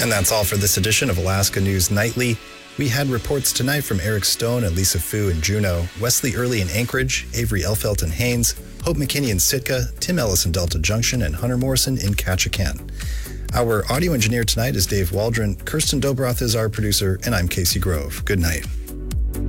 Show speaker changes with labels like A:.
A: And that's all for this edition of Alaska News Nightly. We had reports tonight from Eric Stone and Lisa Fu in Juneau, Wesley Early in Anchorage, Avery Elfelt in Haines, Hope McKinney in Sitka, Tim Ellis in Delta Junction, and Hunter Morrison in Ketchikan. Our audio engineer tonight is Dave Waldron. Kirsten Dobroth is our producer, and I'm Casey Grove. Good night.